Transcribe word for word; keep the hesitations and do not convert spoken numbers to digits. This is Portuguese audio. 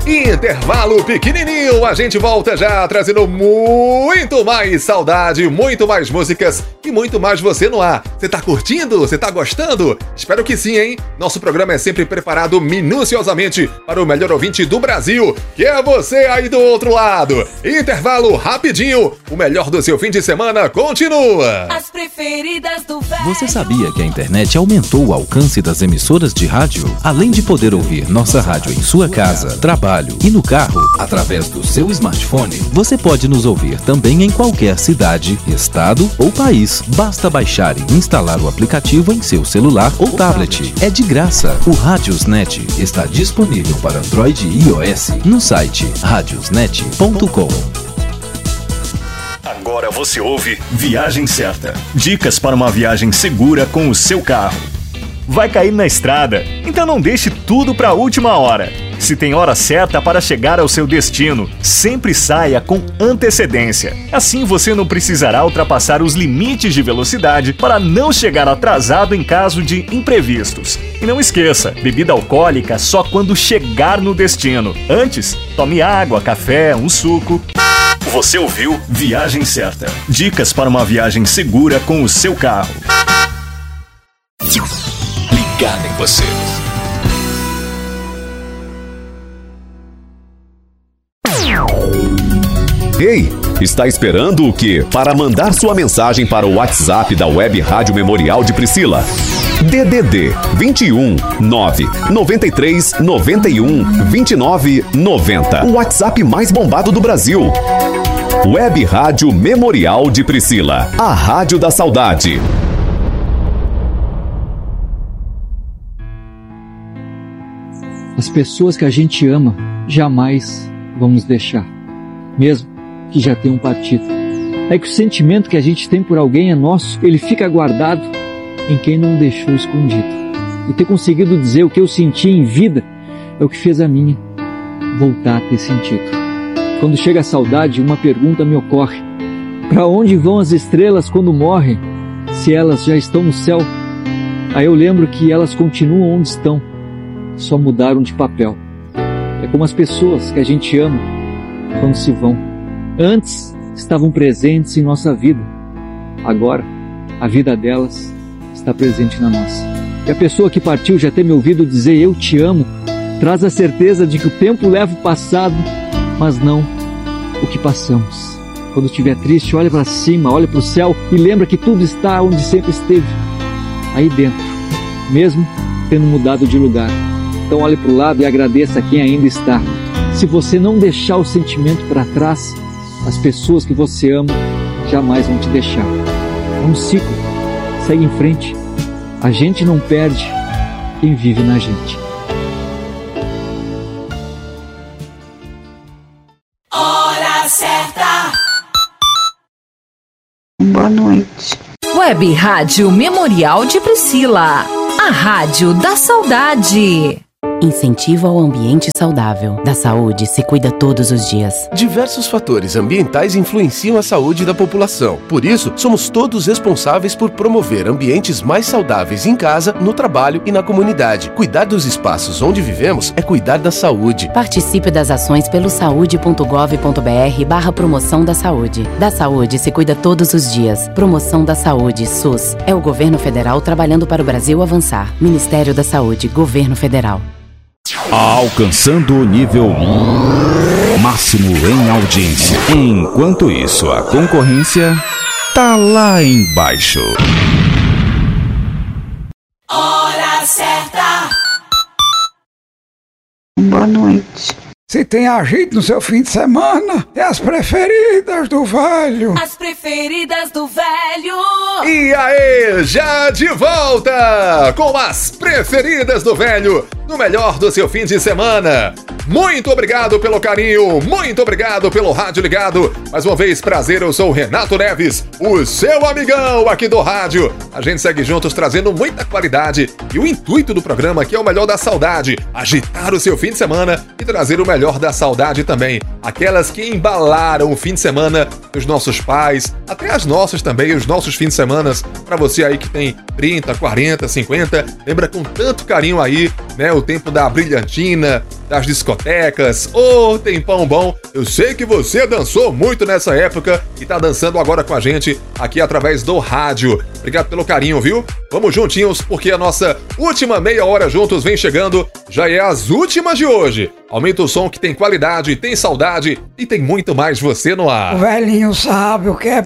Intervalo pequenininho, a gente volta já trazendo muito mais saudade, muito mais músicas e muito mais você no ar. Você tá curtindo? Você tá gostando? Espero que sim, hein? Nosso programa é sempre preparado minuciosamente para o melhor ouvinte do Brasil, que é você aí do outro lado. Intervalo rapidinho, o melhor do seu fim de semana continua. As preferidas do velho. Você sabia que a internet aumentou o alcance das emissoras de rádio? Além de poder ouvir nossa rádio em sua casa, trabalho e no carro, através do seu smartphone, você pode nos ouvir também em qualquer cidade, estado ou país. Basta baixar e instalar o aplicativo em seu celular ou tablet. É de graça. O Radiosnet está disponível para Android e iOS no site radiosnet ponto com. Agora você ouve Viagem Certa. Dicas para uma viagem segura com o seu carro. Vai cair na estrada? Então não deixe tudo para a última hora. Se tem hora certa para chegar ao seu destino, sempre saia com antecedência. Assim você não precisará ultrapassar os limites de velocidade para não chegar atrasado em caso de imprevistos. E não esqueça, bebida alcoólica só quando chegar no destino. Antes, tome água, café, um suco. Você ouviu Viagem Certa. Dicas para uma viagem segura com o seu carro. Ligado em você. Ei, está esperando o quê? Para mandar sua mensagem para o WhatsApp da Web Rádio Memorial de Priscila. D D D vinte e um, nove, noventa e três, noventa e um, vinte e nove, noventa. O WhatsApp mais bombado do Brasil. Web Rádio Memorial de Priscila. A Rádio da Saudade. As pessoas que a gente ama jamais vão nos deixar, mesmo que já tenham partido. É que o sentimento que a gente tem por alguém é nosso, ele fica guardado em quem não deixou escondido. E ter conseguido dizer o que eu senti em vida é o que fez a minha voltar a ter sentido. Quando chega a saudade, uma pergunta me ocorre: para onde vão as estrelas quando morrem, se elas já estão no céu? Aí eu lembro que elas continuam onde estão, só mudaram de papel. É como as pessoas que a gente ama quando se vão. Antes estavam presentes em nossa vida. Agora, a vida delas está presente na nossa. E a pessoa que partiu já ter me ouvido dizer eu te amo, traz a certeza de que o tempo leva o passado, mas não o que passamos. Quando estiver triste, olha para cima, olha para o céu e lembra que tudo está onde sempre esteve, aí dentro, mesmo tendo mudado de lugar. Então olhe para o lado e agradeça a quem ainda está. Se você não deixar o sentimento para trás, as pessoas que você ama jamais vão te deixar. É um ciclo, segue em frente. A gente não perde quem vive na gente. Hora certa. Boa noite. Web Rádio Memorial de Priscila. A Rádio da Saudade. Incentivo ao ambiente saudável. Da saúde se cuida todos os dias. Diversos fatores ambientais influenciam a saúde da população. Por isso, somos todos responsáveis por promover ambientes mais saudáveis em casa, no trabalho e na comunidade. Cuidar dos espaços onde vivemos é cuidar da saúde. Participe das ações pelo saúde ponto gov ponto br barra promoção da saúde. Da saúde se cuida todos os dias. Promoção da Saúde, SUS. É o governo federal trabalhando para o Brasil avançar. Ministério da Saúde, Governo Federal. Alcançando o nível máximo em audiência. Enquanto isso, a concorrência tá lá embaixo. Hora certa. Boa noite. Se tem agito no seu fim de semana, é as preferidas do velho. As preferidas do velho. E aí, já de volta com as preferidas do velho, no melhor do seu fim de semana. Muito obrigado pelo carinho, muito obrigado pelo rádio ligado. Mais uma vez, prazer, eu sou o Renato Neves, o seu amigão aqui do rádio. A gente segue juntos trazendo muita qualidade e o intuito do programa aqui é o melhor da saudade, agitar o seu fim de semana e trazer o melhor da saudade também. Aquelas que embalaram o fim de semana dos nossos pais, até as nossas também, os nossos fins de semana. Para você aí que tem trinta, quarenta, cinquenta, lembra com tanto carinho aí né? O tempo da brilhantina, das discotecas. Ô, tempão bom. Eu sei que você dançou muito nessa época e tá dançando agora com a gente aqui através do rádio. Obrigado pelo carinho, viu? Vamos juntinhos, porque a nossa última meia hora juntos vem chegando. Já é as últimas de hoje. Aumenta o som que tem qualidade, tem saudade e tem muito mais você no ar. O velhinho sabe o que é